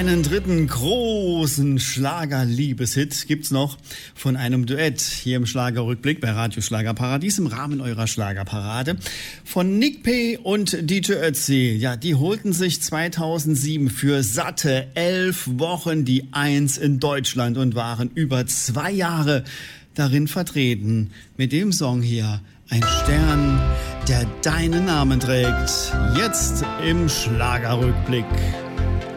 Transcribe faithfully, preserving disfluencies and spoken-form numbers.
Einen dritten großen Schlager-Liebeshit gibt's noch von einem Duett hier im Schlagerrückblick bei Radio Schlagerparadies im Rahmen eurer Schlagerparade von Nick P. und D J Ötzi. Ja, die holten sich zweitausendsieben für satte elf Wochen die Eins in Deutschland und waren über zwei Jahre darin vertreten. Mit dem Song hier, ein Stern, der deinen Namen trägt. Jetzt im Schlagerrückblick.